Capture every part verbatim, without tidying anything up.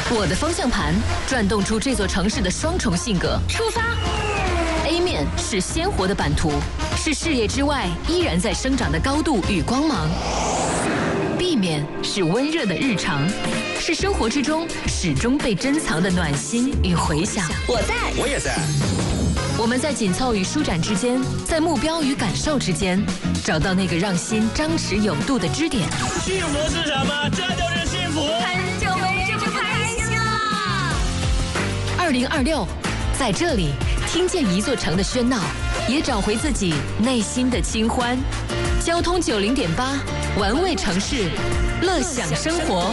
我的方向盘转动出这座城市的双重性格。出发 ！A 面是鲜活的版图，是视野之外依然在生长的高度与光芒。B 面是温热的日常，是生活之中始终被珍藏的暖心与回响。 我在， 我也在。 我们在紧凑与舒展之间，在目标与感受之间，找到那个让心张弛有度的支点。 幸福是什么？这就是幸福。 很久没这么开心了。 二零二六，在这里听见一座城的喧闹，也找回自己内心的清欢。交通九零点八，玩味城市，乐享生活。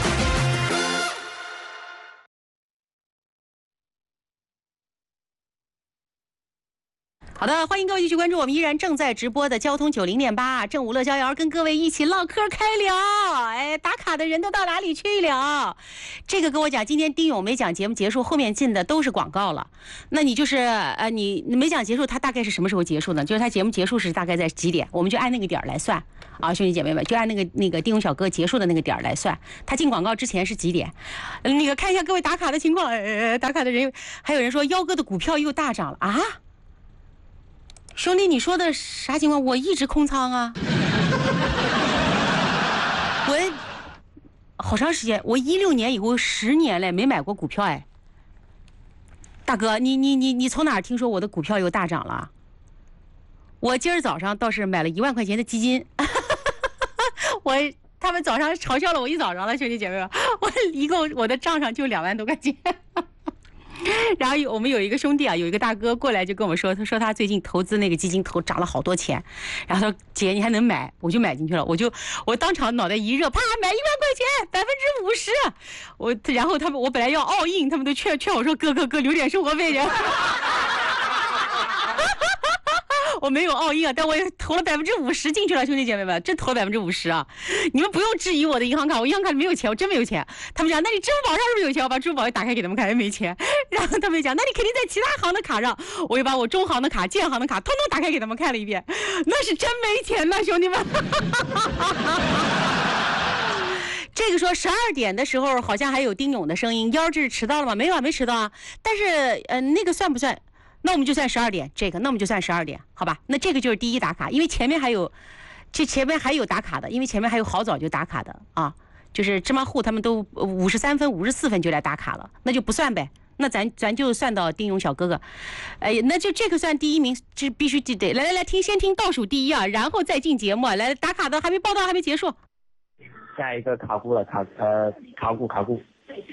好的，欢迎各位继续关注我们依然正在直播的交通九零点八正午乐逍遥，跟各位一起唠嗑开聊。哎，打卡的人都到哪里去了？这个跟我讲，今天丁勇没讲节目结束，后面进的都是广告了。那你就是呃，你没讲结束，他大概是什么时候结束呢？就是他节目结束是大概在几点？我们就按那个点来算啊，兄弟姐妹们，就按那个那个丁勇小哥结束的那个点来算。他进广告之前是几点？那个看一下各位打卡的情况。呃，打卡的人还有人说幺哥的股票又大涨了啊。兄弟，你说的啥情况？我一直空仓啊，我好长时间，我一六年以后十年了没买过股票哎。大哥，你你你你从哪儿听说我的股票又大涨了？我今儿早上倒是买了一万块钱的基金，我他们早上嘲笑了我一早上了，兄弟姐妹们，我一共我的账上就两万多块钱。然后我们有一个兄弟啊，有一个大哥过来就跟我们说，他说他最近投资那个基金投涨了好多钱，然后他说姐你还能买，我就买进去了，我就我当场脑袋一热，啪买一万块钱，百分之五十，我然后他们我本来要all in，他们都劝劝我说哥哥哥留点生活费人。我没有all in啊，但我也投了百分之五十进去了，兄弟姐妹们，真投了百分之五十啊！你们不用质疑我的银行卡，我银行卡里没有钱，我真没有钱。他们讲，那你支付宝上是不是有钱？我把支付宝一打开给他们看，没钱。然后他们讲，那你肯定在其他行的卡上。我又把我中行的卡、建行的卡通通打开给他们看了一遍，那是真没钱呐，兄弟们。这个说十二点的时候好像还有丁勇的声音，幺这是迟到了吗？没有啊，没迟到啊。但是呃，那个算不算？那我们就算十二点，这个那我们就算十二点，好吧？那这个就是第一打卡，因为前面还有，这前面还有打卡的，因为前面还有好早就打卡的啊，就是芝麻糊他们都五十三分、五十四分就来打卡了，那就不算呗。那咱咱就算到丁勇小哥哥，哎呀，那就这个算第一名，这必须得来来来听，先听倒数第一啊，然后再进节目。来打卡的还没报道，还没结束。 下一个卡固了，卡呃卡固卡固，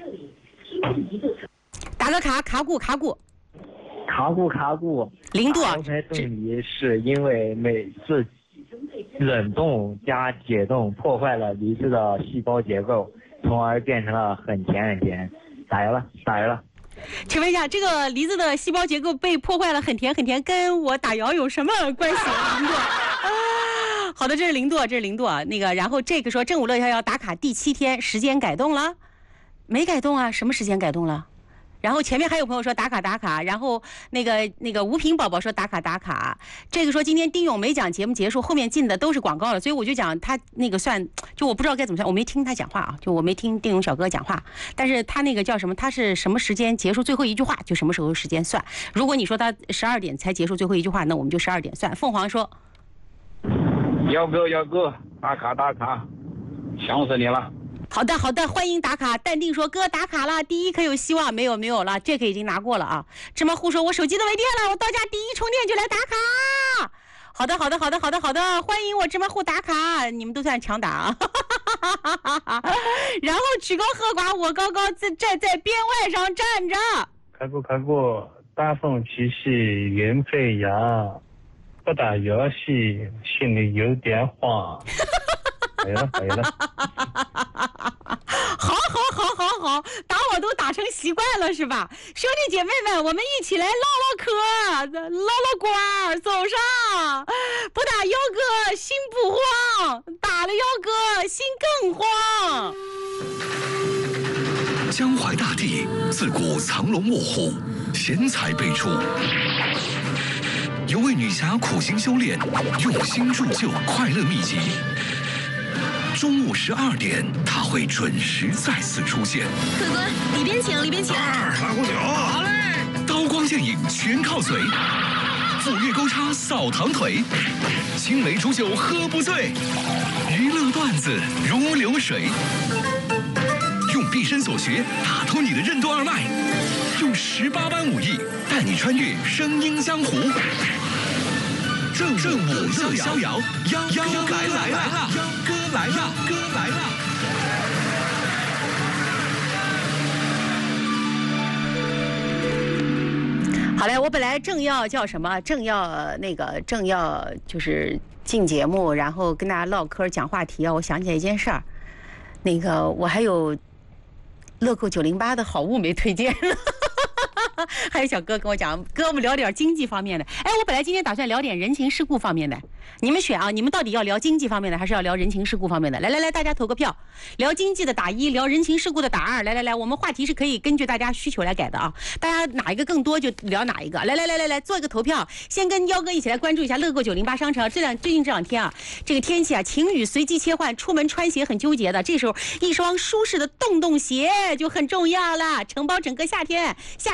打个卡卡固卡固。 卡固卡固， 零度啊！ 刚才正离是因为每次冷冻加解冻破坏了梨子的细胞结构，从而变成了很甜很甜。打油了，打油了。 请问一下，这个梨子的细胞结构被破坏了很甜很甜，跟我打油有什么关系？零度啊！好的，这是零度，这是零度啊。那个，然后这个说正午乐逍遥打卡第七天，时间改动了？没改动啊，什么时间改动了？然后前面还有朋友说打卡打卡，然后那个那个吴平宝宝说打卡打卡，这个说今天丁勇没讲节目结束，后面进的都是广告了，所以我就讲他那个算，就我不知道该怎么算，我没听他讲话啊，就我没听丁勇小哥讲话，但是他那个叫什么，他是什么时间结束最后一句话，就什么时候时间算。如果你说他十二点才结束最后一句话，那我们就十二点算。凤凰说， 幺哥幺哥打卡打卡，想死你了。 好的好的，欢迎打卡。淡定说哥打卡了，第一可有希望，没有没有了，这个已经拿过了啊。芝麻糊说我手机都没电了，我到家第一充电就来打卡。好的好的好的好的好的，欢迎我芝麻糊打卡，你们都算强打啊。然后曲高和寡，我高高在站在边外上站着。 卡固卡固，大风起兮云飞扬，不打游戏心里有点慌。没了没了。 好好好好好，打我都打成习惯了是吧？兄弟姐妹们，我们一起来唠唠嗑，唠唠瓜，走上。不打幺哥心不慌，打了幺哥心更慌。 江淮大地自古藏龙卧虎，贤才辈出。有位女侠苦心修炼，用心铸就快乐秘籍。 中午十二点，他会准时再次出现。 客官，里边请，里边请。 二来壶酒，好嘞。刀光剑影全靠嘴，斧钺钩叉扫堂腿，青梅煮酒喝不醉，娱乐段子如流水。用毕生所学打通你的任督二脉，用十八般武艺带你穿越声音江湖。正正午乐逍遥，幺幺来来来了，幺哥来了，哥来了。 好嘞，我本来正要叫什么，正要那个正要就是进节目，然后跟大家唠嗑讲话题啊，我想起来一件事儿，那个我还有乐购九零八的好物没推荐呢。还有小哥跟我讲，哥，我们聊点经济方面的。哎，我本来今天打算聊点人情世故方面的，你们选啊，你们到底要聊经济方面的，还是要聊人情世故方面的？来来来，大家投个票，聊经济的打一，聊人情世故的打二。来来来，我们话题是可以根据大家需求来改的啊，大家哪一个更多就聊哪一个。来来来来来，做一个投票，先跟幺哥一起来关注一下乐购九零八商城。这两最近这两天啊，这个天气啊，晴雨随机切换，出门穿鞋很纠结的，这时候一双舒适的洞洞鞋就很重要了，承包整个夏天。夏